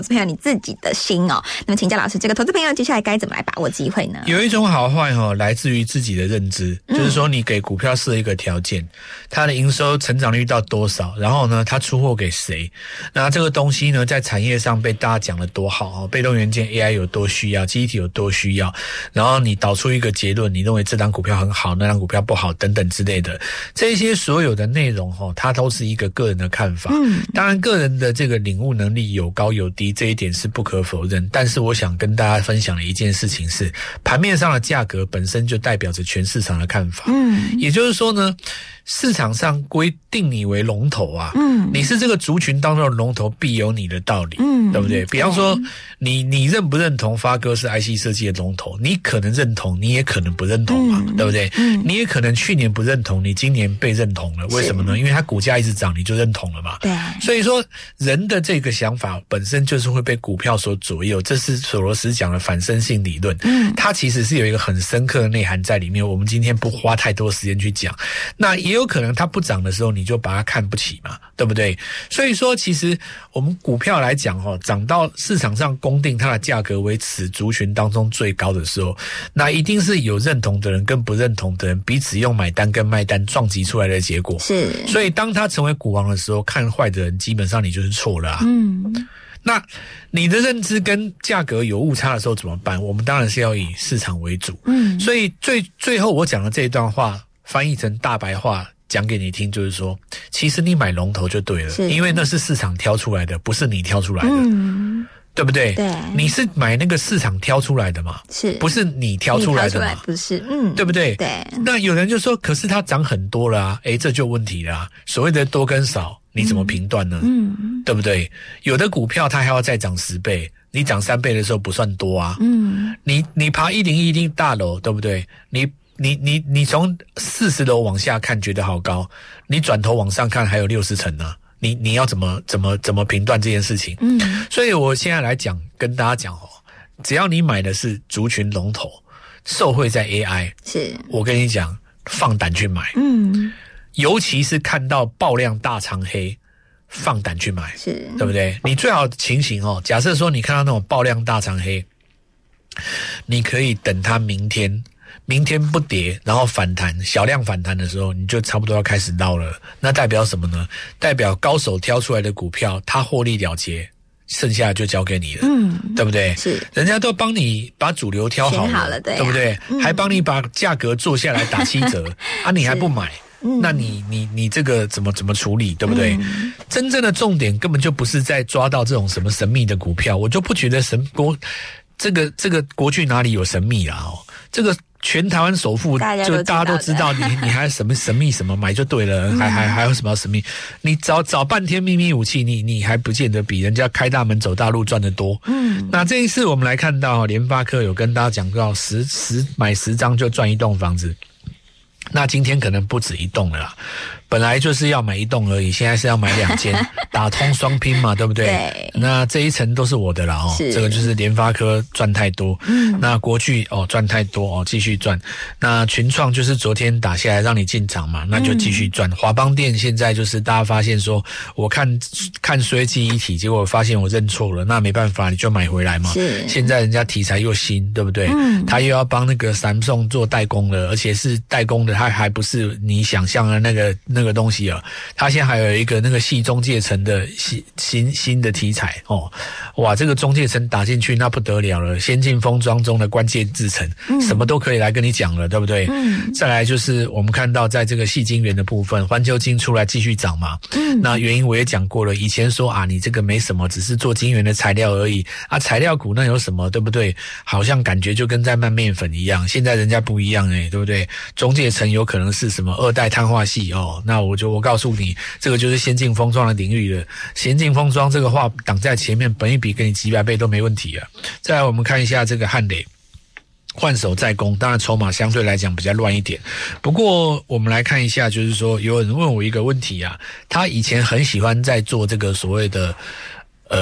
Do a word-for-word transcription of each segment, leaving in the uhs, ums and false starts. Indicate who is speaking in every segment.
Speaker 1: 投资朋友你自己的心哦。那么请教老师，这个投资朋友接下来该怎么来把握机会呢？
Speaker 2: 有一种好坏哦，来自于自己的认知，嗯、就是说你给股票设一个条件，它的营收成长率到多少，然后呢，它出货给谁？那这个东西呢，在产业上被大家讲得多好哦，被动元件 A I 有多需要，记忆体有多需要，然后你导出一个结论，你认为这档股票很好，那档股票不好等等之类的，这些所有的内容哦，它都是一个个人的看法。嗯，当然个人的这个领悟能力有高有低，这一点是不可否认。但是我想跟大家分享的一件事情是，盘面上的价格本身就代表着全市场的看法。嗯，也就是说呢，市场上规定你为龙头啊，嗯，你是这个族群当中的龙头，必有你的道理，嗯，对不对？比方说，你你认不认同发哥是 I C 设计的龙头？你可能认同，你也可能不认同嘛，嗯、对不对？嗯，你也可能去年不认同，你今年被认同了，为什么呢？因为它股价一直涨，你就认同了嘛。对，所以说人的这个想法本身就是会被股票所左右，这是索罗斯讲的反身性理论。嗯，它其实是有一个很深刻的内涵在里面，我们今天不花太多时间去讲。那也有可能它不涨的时候，你就把它看不起嘛，对不对？所以说，其实我们股票来讲哦，涨到市场上公定它的价格为此族群当中最高的时候，那一定是有认同的人跟不认同的人彼此用买单跟卖单撞击出来的结果。是，所以当他成为股王的时候，看坏的人基本上你就是错了啊。嗯，那你的认知跟价格有误差的时候怎么办？我们当然是要以市场为主。嗯，所以最最后我讲的这一段话翻译成大白话讲给你听，就是说，其实你买龙头就对了，因为那是市场挑出来的，不是你挑出来的。嗯，对不对？对，你是买那个市场挑出来的嘛？是，不是你挑出来的嘛？
Speaker 1: 不是，嗯，
Speaker 2: 对不对？对。那有人就说，可是它涨很多了啊，诶，这就问题了啊。所谓的多跟少，你怎么评断呢？嗯，对不对？有的股票它还要再涨十倍，你涨三倍的时候不算多啊。嗯，你你爬一零一零大楼，对不对？你你你你从四十楼往下看觉得好高，你转头往上看还有六十层呢。你你要怎么怎么怎么评断这件事情？嗯，所以我现在来讲，跟大家讲哦，只要你买的是族群龙头，受惠在 A I， 是我跟你讲，放胆去买。嗯，尤其是看到爆量大长黑，放胆去买，是，对不对？你最好的情形哦，假设说你看到那种爆量大长黑，你可以等它明天。明天不跌，然后反弹，小量反弹的时候，你就差不多要开始捞了。那代表什么呢？代表高手挑出来的股票，它获利了结，剩下就交给你了，嗯，对不对？是，人家都帮你把主流挑好了，好了对、啊，对不对？嗯、还帮你把价格做下来打七折啊，你还不买？那你你你这个怎么怎么处理，对不对？嗯、真正的重点根本就不是在抓到这种什么神秘的股票，我就不觉得神国这个这个国巨哪里有神秘啦哦，这个。全台湾首富，就大家都知道你，你还什么神秘什么买就对了，还还还有什么神秘？你找找半天秘密武器，你你还不见得比人家开大门走大路赚得多。嗯，那这一次我们来看到联发科有跟大家讲到十十买十张就赚一栋房子，那今天可能不止一栋了啦。本来就是要买一栋而已，现在是要买两间，打通双拼嘛，对不对？对。那这一层都是我的啦哦，这个就是联发科赚太多，嗯，那国巨哦赚太多哦，继续赚。那群创就是昨天打下来让你进场嘛，那就继续赚。华邦电现在就是大家发现说，我看看衰记忆体，结果发现我认错了，那没办法，你就买回来嘛。是。现在人家题材又新，对不对？嗯。他又要帮那个Samsung做代工了，而且是代工的，他还不是你想象的那个那。那个东西啊，它现在还有一个那个系中介层的新新新的题材哦，哇，这个中介层打进去那不得了了，先进封装中的关键制程，嗯、什么都可以来跟你讲了，对不对？嗯。再来就是我们看到在这个矽晶圆的部分，环球晶出来继续涨嘛，嗯。那原因我也讲过了，以前说啊，你这个没什么，只是做晶圆的材料而已啊，材料股那有什么，对不对？好像感觉就跟在卖面粉一样，现在人家不一样诶、欸，对不对？中介层有可能是什么二代碳化系哦。那我就我告诉你，这个就是先进封装的领域了。先进封装这个话挡在前面，本益比给你几百倍都没问题啊。再来，我们看一下这个汉磊换手再攻，当然筹码相对来讲比较乱一点。不过我们来看一下，就是说有人问我一个问题啊，他以前很喜欢在做这个所谓的呃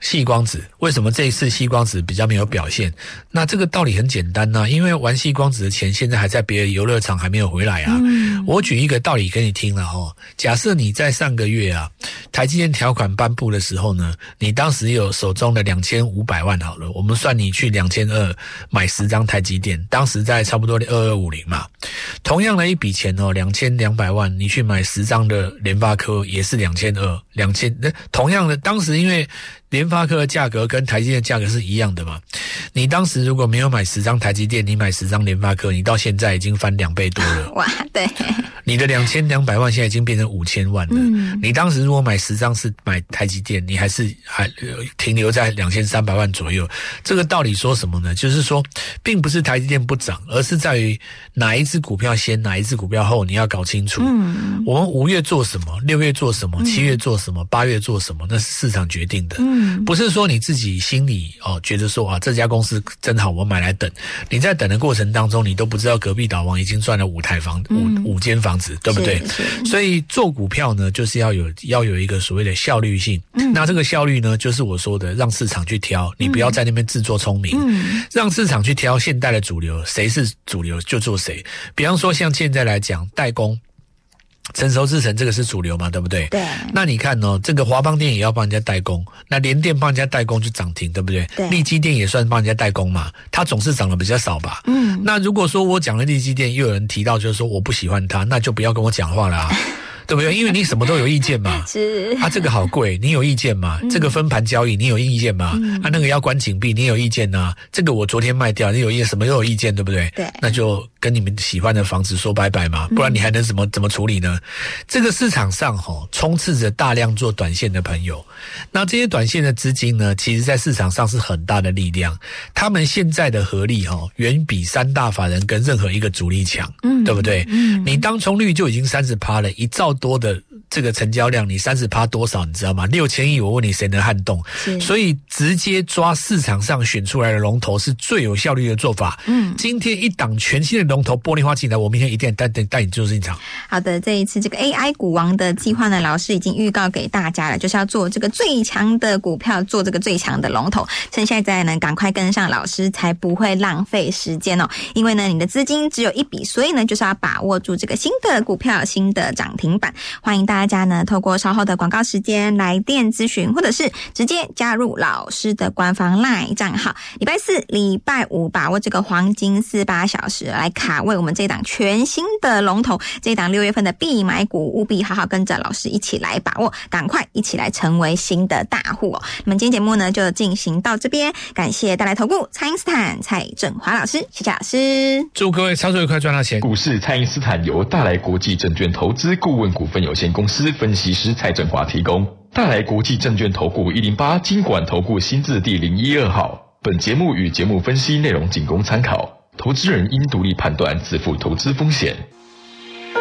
Speaker 2: 矽光子，为什么这一次矽光子比较没有表现？那这个道理很简单呐、啊，因为玩矽光子的钱现在还在别的游乐场还没有回来啊。嗯、我举一个道理给你听了哦，假设你在上个月啊，台积电条款颁布的时候呢，你当时有手中的两千五百万好了，我们算你去两千二买十张台积电，当时在差不多二二五零嘛。同样的一笔钱哦，两千两百万，你去买十张的联发科也是两千二，两千，同样的，当时因为联发科的价格跟台积电的价格是一样的嘛，你当时如果没有买十张台积电，你买十张联发科，你到现在已经翻两倍多了。
Speaker 1: 哇，对，
Speaker 2: 你的两千两百万现在已经变成五千万了。嗯，你当时如果买十张是买台积电，你还是还停留在两千三百万左右。这个道理说什么呢？就是说，并不是台积电不涨，而是在于哪一只股票先，哪一只股票后，你要搞清楚。嗯，我们五月做什么，六月做什么，七月做什么，八月做什么，那是市场决定的。嗯，不是说你自己心里哦觉得说啊这家公司真好，我买来等。你在等的过程当中，你都不知道隔壁老王已经赚了五台房、嗯、五五间房子，对不对？所以做股票呢，就是要有要有一个所谓的效率性。嗯、那这个效率呢，就是我说的，让市场去挑，你不要在那边自作聪明，嗯、让市场去挑现代的主流，谁是主流就做谁。比方说像现在来讲，代工。成熟制程这个是主流嘛，对不对？对。那你看哦，这个华邦电也要帮人家代工，那联电帮人家代工就涨停，对不对？对。力积电也算帮人家代工嘛，它总是涨得比较少吧？嗯。那如果说我讲了力积电，又有人提到就是说我不喜欢它，那就不要跟我讲话了啊。对不对？因为你什么都有意见嘛。是。啊，这个好贵，你有意见吗？嗯、这个分盘交易，你有意见吗？嗯、啊，那个要关紧闭，你有意见啊？这个我昨天卖掉，你有意见，什么都有意见，对不对？对。那就跟你们喜欢的房子说拜拜嘛，不然你还能怎么怎么处理呢？这个市场上吼充斥着大量做短线的朋友，那这些短线的资金呢，其实在市场上是很大的力量，他们现在的合力吼远比三大法人跟任何一个主力强，嗯，对不对？嗯，你当冲率就已经 百分之三十 了，一兆多的这个成交量，你 百分之三十 多少你知道吗？六千亿，我问你谁能撼动？所以直接抓市场上选出来的龙头是最有效率的做法。嗯，今天一档全新的龙头玻璃花进来，我明天一定带带带你做进场。
Speaker 1: 好的，这一次这个 A I 股王的计划呢，老师已经预告给大家了，就是要做这个最强的股票，做这个最强的龙头。趁现在呢，赶快跟上老师，才不会浪费时间哦。因为呢，你的资金只有一笔，所以呢，就是要把握住这个新的股票、新的涨停板。欢迎大家呢，透过稍后的广告时间来电咨询，或者是直接加入老师的官方 LINE 账号。礼拜四、礼拜五把握这个黄金四八小时来卡位我们这一档全新的龙头，这一档六月份的必买股，务必好好跟着老师一起来把握，赶快一起来成为新的大户哦。那么今天节目呢就进行到这边，感谢带来投顾蔡因斯坦蔡正华老师，谢谢老师，
Speaker 2: 祝各位操作愉快，赚到钱。
Speaker 3: 股市蔡因斯坦由大来国际证券投资顾问股份有限公司分析师蔡正华提供。大来国际证券投顾一零八金管投顾新字第零一二号。本节目与节目分析内容仅供参考，投资人应独立判断，自负投资风险。